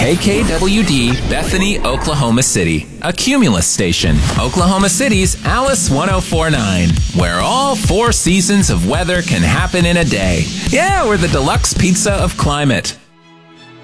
KKWD, Bethany, Oklahoma City, a Cumulus station. Oklahoma City's Alice 1049, where all 4 seasons of weather can happen in a day. Yeah, we're the deluxe pizza of climate.